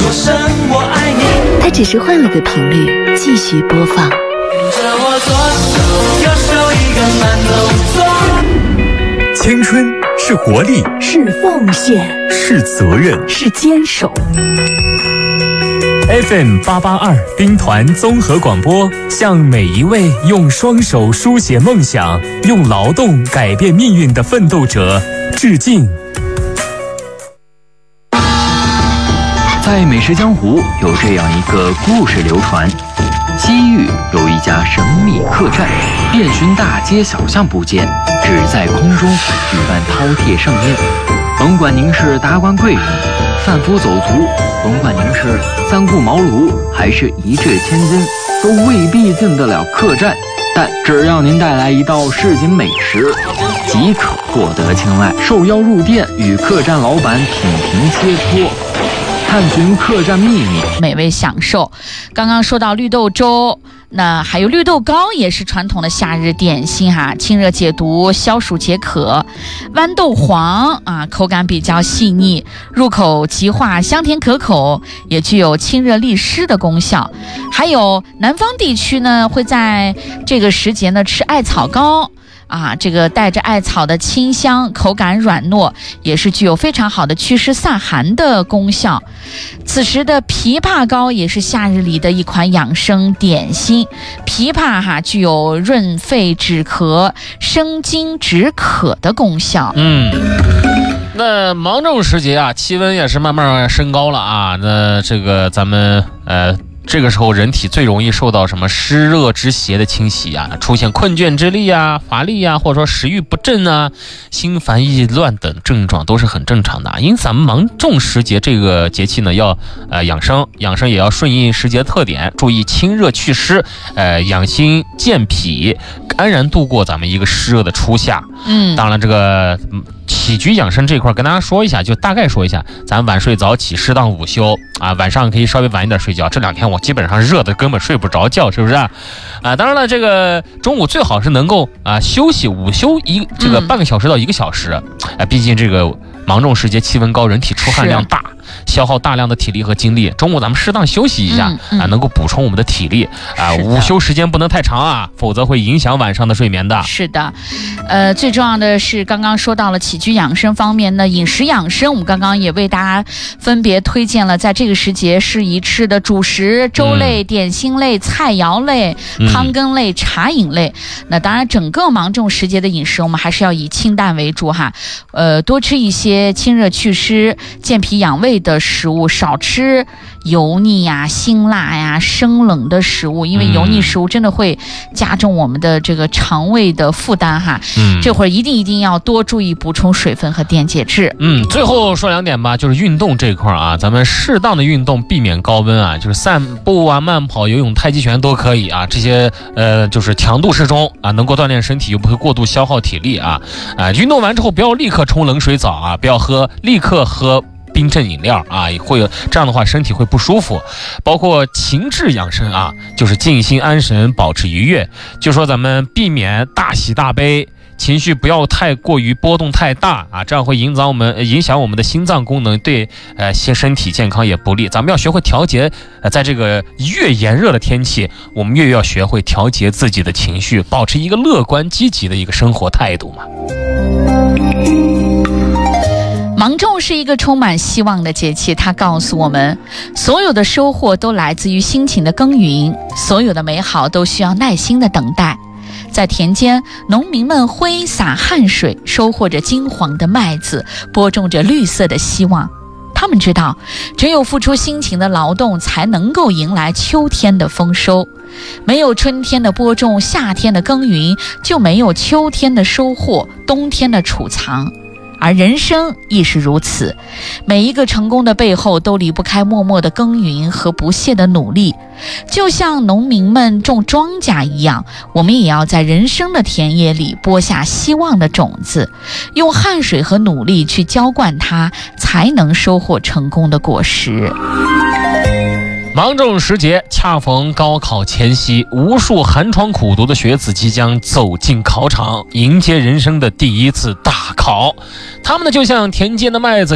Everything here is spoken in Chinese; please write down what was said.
说声我爱你。 它只是换了个频率继续播放。 跟着我左手右手一个慢动作。 青春是活力， 是奉献， 是责任， 是坚守。 FM 882兵团综合广播，向每一位用双手书写梦想、用劳动改变命运的奋斗者致敬。 在美食江湖有这样一个故事流传：西域有一家神秘客栈，遍寻大街小巷不见，只在空中举办饕餮盛宴。甭管您是达官贵人、贩夫走卒，甭管您是三顾茅庐还是一掷千金，都未必进得了客栈。但只要您带来一道市井美食，即可获得青睐。受邀入店，与客栈老板品评切磋，探寻客栈秘密， 美味享受。刚刚说到绿豆粥，那还有绿豆糕，也是传统的夏日点心哈，清热解毒，消暑解渴。豌豆黄啊，口感比较细腻，入口即化，香甜可口，也具有清热利湿的功效。还有南方地区呢，会在这个时节呢吃艾草糕。啊，这个带着艾草的清香，口感软糯，也是具有非常好的祛湿散寒的功效。此时的枇杷膏也是夏日里的一款养生点心。枇杷具有润肺止咳、生津止渴的功效。 那芒种时节啊，气温也是慢慢升高了啊。那这个咱们这个时候人体最容易受到什么湿热之邪的侵袭啊，出现困倦之力啊、乏力啊，或者说食欲不振啊、心烦意乱等症状都是很正常的啊。因此咱们芒种时节这个节气呢，要养生也要顺应时节特点，注意清热祛湿，养心健脾，安然度过咱们一个湿热的初夏。当然这个起居养生这块跟大家说一下，就大概说一下，咱晚睡早起，适当午休啊，晚上可以稍微晚一点睡觉。这2天我基本上热的根本睡不着觉，是不是啊？当然了，这个中午最好是能够休息午休这个半个小时到1个小时，毕竟这个芒种时节气温高，人体出汗量大，消耗大量的体力和精力。中午咱们适当休息一下能够补充我们的体力午休时间不能太长啊，否则会影响晚上的睡眠的。 是的，最重要的是刚刚说到了起居养生方面呢，饮食养生，我们刚刚也为大家分别推荐了在这个时节适宜吃的主食、粥类、点心类、菜肴类、汤羹类、茶饮类。那当然，整个芒种时节的饮食，我们还是要以清淡为主哈，多吃一些清热祛湿、健脾养胃的食物，少吃油腻呀、辛辣呀、生冷的食物，因为油腻食物真的会加重我们的这个肠胃的负担哈。这会儿一定要多注意补充水分和电解质。 最后说2点吧，就是运动这块啊，咱们适当的运动，避免高温啊，就是散步啊、慢跑、游泳、太极拳都可以啊。这些就是强度适中啊，能够锻炼身体，又不会过度消耗体力啊。运动完之后不要立刻冲冷水澡啊，不要立刻喝冰镇饮料啊，会这样的话身体会不舒服。包括情志养生啊，就是静心安神，保持愉悦。就说咱们避免大喜大悲，情绪不要太过于波动太大啊，这样会影响我们的心脏功能，对身体健康也不利。咱们要学会调节，在这个越炎热的天气，我们越要学会调节自己的情绪，保持一个乐观积极的一个生活态度嘛。 芒种是一个充满希望的节气，它告诉我们，所有的收获都来自于辛勤的耕耘，所有的美好都需要耐心的等待。在田间，农民们挥洒汗水，收获着金黄的麦子，播种着绿色的希望。他们知道，只有付出辛勤的劳动，才能够迎来秋天的丰收。没有春天的播种，夏天的耕耘，就没有秋天的收获，冬天的储藏。而人生亦是如此，每一个成功的背后都离不开默默的耕耘和不懈的努力。就像农民们种庄稼一样，我们也要在人生的田野里播下希望的种子，用汗水和努力去浇灌它，才能收获成功的果实。 芒种时节恰逢高考前夕，无数寒窗苦读的学子即将走进考场，迎接人生的第一次大考。他们呢，就像田间的麦子，